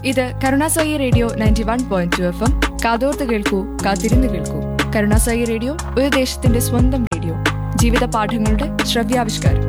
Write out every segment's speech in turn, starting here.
ഇത് Karunasai radio 91.2 FM. കാതോർത്ത് കേൾക്കൂ, കാത്തിരുന്ന് കേൾക്കൂ. കരുണാസായി റേഡിയോ ഒരു ദേശത്തിന്റെ സ്വന്തം റേഡിയോ. ജീവിത പാഠങ്ങളുടെ ശ്രവ്യാവിഷ്കാരം.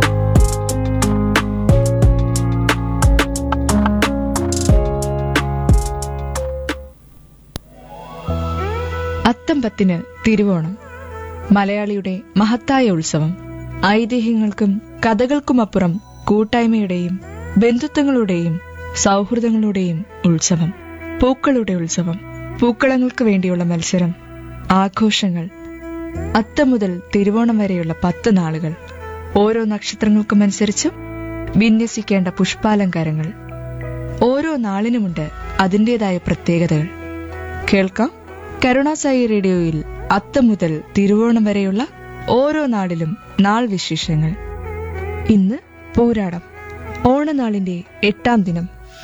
അത്തം 10 തിരുവോണം, മലയാളിയുടെ മഹത്തായ ഉത്സവം. ഐതിഹ്യങ്ങൾക്കും കഥകൾക്കുമപ്പുറം കൂട്ടായ്മയുടെയും ബന്ധുത്വങ്ങളുടെയും സൗഹൃദങ്ങളുടെയും ഉത്സവം. പൂക്കളുടെ ഉത്സവം. പൂക്കളങ്ങൾക്ക് വേണ്ടിയുള്ള മത്സരം, ആഘോഷങ്ങൾ. അത്തം മുതൽ തിരുവോണം വരെയുള്ള 10 നാളുകൾ. ഓരോ നക്ഷത്രങ്ങൾക്കുമനുസരിച്ചും വിന്യസിക്കേണ്ട പുഷ്പാലങ്കാരങ്ങൾ. ഓരോ നാളിനുമുണ്ട് അതിൻ്റെതായ പ്രത്യേകതകൾ. കേൾക്കാം കരുണാസായി റേഡിയോയിൽ അത്തം മുതൽ തിരുവോണം വരെയുള്ള ഓരോ നാളിലും നാൾ വിശേഷങ്ങൾ. ഇന്ന് പൂരാടം, ഓണനാളിന്റെ 8ാം ദിനം.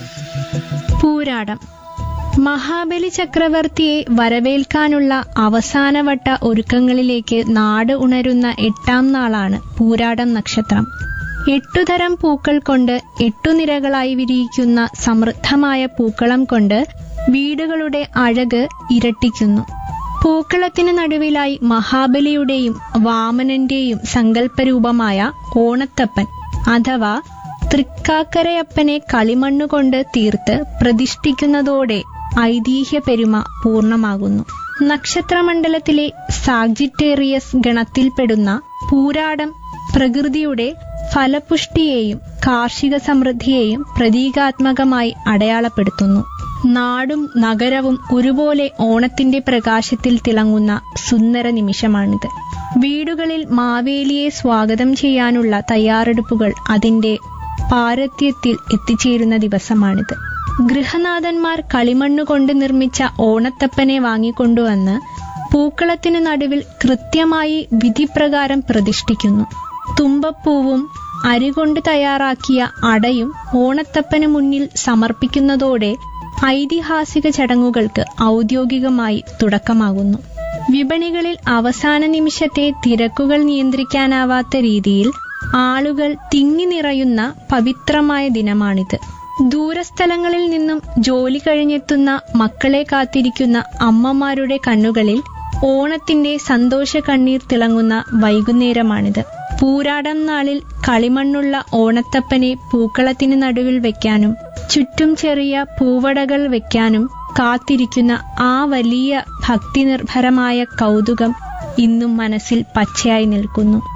പൂരാടം മഹാബലി ചക്രവർത്തിയെ വരവേൽക്കാനുള്ള അവസാനവട്ട ഒരുക്കങ്ങളിലേക്ക് നാട് ഉണരുന്ന 8ാം നാളാണ് പൂരാടം നക്ഷത്രം. 8 തരം പൂക്കൾ കൊണ്ട് 8 നിരകളായി വിരിയിക്കുന്ന സമൃദ്ധമായ പൂക്കളം കൊണ്ട് വീടുകളുടെ അഴക് ഇരട്ടിക്കുന്നു. പൂക്കളത്തിന് നടുവിലായി മഹാബലിയുടെയും വാമനന്റെയും സങ്കല്പരൂപമായ ഓണത്തപ്പൻ അഥവാ തൃക്കാക്കരയപ്പനെ കളിമണ്ണുകൊണ്ട് തീർത്ത് പ്രതിഷ്ഠിക്കുന്നതോടെ ഐതിഹ്യ പെരുമ പൂർണ്ണമാകുന്നു. നക്ഷത്രമണ്ഡലത്തിലെ സാജിറ്റേറിയസ് ഗണത്തിൽപ്പെടുന്ന പൂരാടം പ്രകൃതിയുടെ ഫലപുഷ്ടിയെയും കാർഷിക സമൃദ്ധിയെയും പ്രതീകാത്മകമായി അടയാളപ്പെടുത്തുന്നു. നാടും നഗരവും ഒരുപോലെ ഓണത്തിന്റെ പ്രകാശത്തിൽ തിളങ്ങുന്ന സുന്ദര നിമിഷമാണിത്. വീടുകളിൽ മാവേലിയെ സ്വാഗതം ചെയ്യാനുള്ള തയ്യാറെടുപ്പുകൾ അതിന്റെ പാരത്യത്തിൽ എത്തിച്ചേരുന്ന ദിവസമാണിത്. ഗൃഹനാഥന്മാർ കളിമണ്ണുകൊണ്ട് നിർമ്മിച്ച ഓണത്തപ്പനെ വാങ്ങിക്കൊണ്ടുവന്ന് പൂക്കളത്തിനു നടുവിൽ കൃത്യമായി വിധിപ്രകാരം പ്രതിഷ്ഠിക്കുന്നു. തുമ്പപ്പൂവും അരികൊണ്ട് തയ്യാറാക്കിയ അടയും ഓണത്തപ്പന് മുന്നിൽ സമർപ്പിക്കുന്നതോടെ ഐതിഹാസിക ചടങ്ങുകൾക്ക് ഔദ്യോഗികമായി തുടക്കമാകുന്നു. വിപണികളിൽ അവസാന നിമിഷത്തെ തിരക്കുകൾ നിയന്ത്രിക്കാനാവാത്ത രീതിയിൽ ആളുകൾ തിങ്ങി നിറയുന്ന പവിത്രമായ ദിനമാണിത്. ദൂരസ്ഥലങ്ങളിൽ നിന്നും ജോലി കഴിഞ്ഞെത്തുന്ന മക്കളെ കാത്തിരിക്കുന്ന അമ്മമാരുടെ കണ്ണുകളിൽ ഓണത്തിന്റെ സന്തോഷ കണ്ണീർ തിളങ്ങുന്ന വൈകുന്നേരമാണിത്. പൂരാടം നാളിൽ കളിമണ്ണുള്ള ഓണത്തപ്പനെ പൂക്കളത്തിന് നടുവിൽ വെക്കാനും ചുറ്റും ചെറിയ പൂവടകൾ വെക്കാനും കാത്തിരിക്കുന്ന ആ വലിയ ഭക്തിനിർഭരമായ കൗതുകം ഇന്നും മനസ്സിൽ പച്ചയായി നിൽക്കുന്നു.